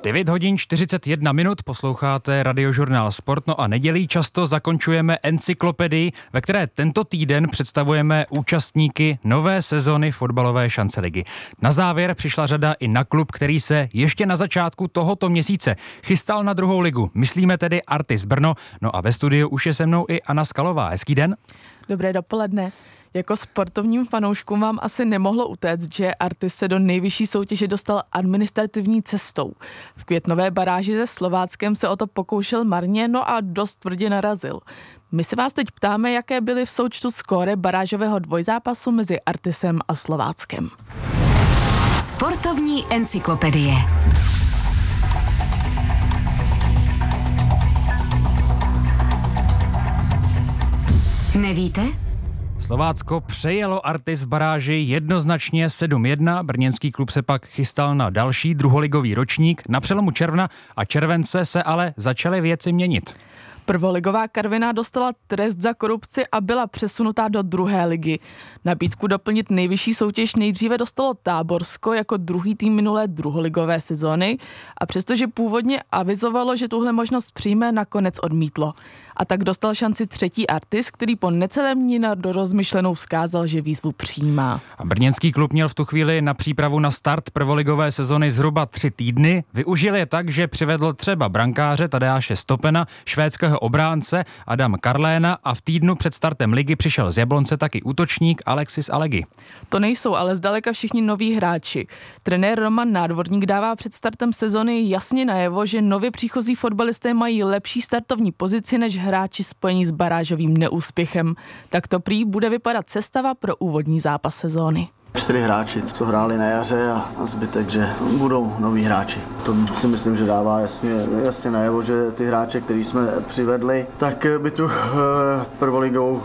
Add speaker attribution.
Speaker 1: 9 hodin 41 minut, posloucháte Radiožurnál Sport, no a nedělí často zakončujeme encyklopedii, ve které tento týden představujeme účastníky nové sezony fotbalové šanceligy. Na závěr přišla řada i na klub, který se ještě na začátku tohoto měsíce chystal na druhou ligu. Myslíme tedy Artis Brno, no a ve studiu už je se mnou i Anna Skalová. Hezký den.
Speaker 2: Dobré dopoledne. Jako sportovním fanouškům vám asi nemohlo utéct, že Artis se do nejvyšší soutěže dostal administrativní cestou. V květnové baráži se Slováckem se o to pokoušel marně, no a dost tvrdě narazil. My se vás teď ptáme, jaké byly v součtu skóre barážového dvojzápasu mezi Artisem a Slováckem.
Speaker 3: Sportovní encyklopedie. Nevíte?
Speaker 1: Slovácko přejelo Artis v baráži jednoznačně 7-1. Brněnský klub se pak chystal na další druholigový ročník. Na přelomu června a července se ale začaly věci měnit.
Speaker 2: Prvoligová Karviná dostala trest za korupci a byla přesunutá do druhé ligy. Nabídku doplnit nejvyšší soutěž nejdříve dostalo Táborsko jako druhý tým minulé druholigové sezóny a přestože původně avizovalo, že tuhle možnost přijme, nakonec odmítlo. A tak dostal šanci třetí Artis, který po necelém dni na dorozmyšlenou vzkázal, že výzvu přijímá.
Speaker 1: A brněnský klub měl v tu chvíli na přípravu na start prvoligové sezony zhruba 3 týdny. Využil je tak, že přivedl třeba brankáře Tadeáše Stopena, švédského obránce Adam Karléna a v týdnu před startem ligy přišel z Jablonce taky útočník Alexis Alegi.
Speaker 2: To nejsou ale zdaleka všichni noví hráči. Trenér Roman Nádvorník dává před startem sezony jasně najevo, že nově příchozí fotbalisté mají lepší startovní pozici než hráči spojení s barážovým neúspěchem. Tak to prý bude vypadat sestava pro úvodní zápas sezóny.
Speaker 4: 4 hráči, co hráli na jaře a zbytek, že budou noví hráči. To si myslím, že dává jasně najevo, že ty hráče, který jsme přivedli, tak by tu prvoligovou